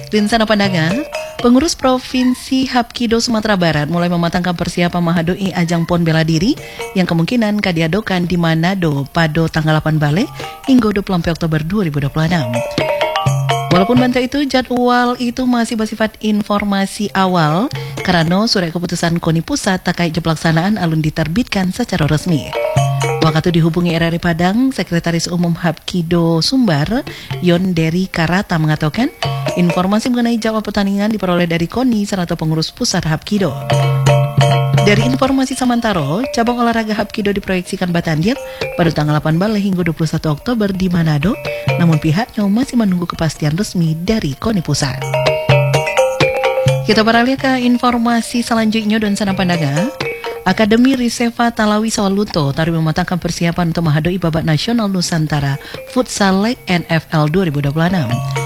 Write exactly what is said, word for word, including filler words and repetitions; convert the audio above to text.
Din sana pandangan, pengurus Provinsi Hapkido Sumatera Barat mulai mematangkan persiapan menghadapi ajang Pon Bela Diri yang kemungkinan kadiadokan di Manado pada tanggal delapan Bale hingga dua puluh Oktober dua ribu dua puluh enam. Walaupun bantu itu, jadwal itu masih bersifat informasi awal karena surat keputusan KONI Pusat terkait pelaksanaan alun diterbitkan secara resmi. Waktu dihubungi R R I Padang, Sekretaris Umum Hapkido Sumbar, Yon Deri Karata mengatakan, informasi mengenai jadwal pertandingan diperoleh dari KONI serta pengurus pusat Hapkido. Dari informasi sementara, cabang olahraga Hapkido diproyeksikan bertanding pada tanggal delapan Bale hingga dua puluh satu Oktober di Manado, namun pihaknya masih menunggu kepastian resmi dari KONI Pusat. Kita beralih ke informasi selanjutnya dan sana pandangan. Akademi Riseva Talawi Sawaluto tadi mematangkan persiapan untuk menghadapi babak nasional Nusantara Futsal League N F L dua ribu dua puluh enam.